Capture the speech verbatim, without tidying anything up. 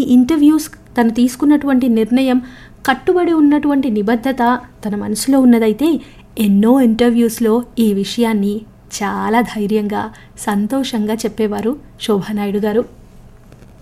ఇన్ని ఇంటర్వ్యూస్ తను తీసుకున్నటువంటి నిర్ణయం, కట్టుబడి ఉన్నటువంటి నిబద్ధత తన మనసులో ఉన్నదైతే ఎన్నో ఇంటర్వ్యూస్లో ఈ విషయాన్ని చాలా ధైర్యంగా, సంతోషంగా చెప్పేవారు శోభానాయుడు గారు.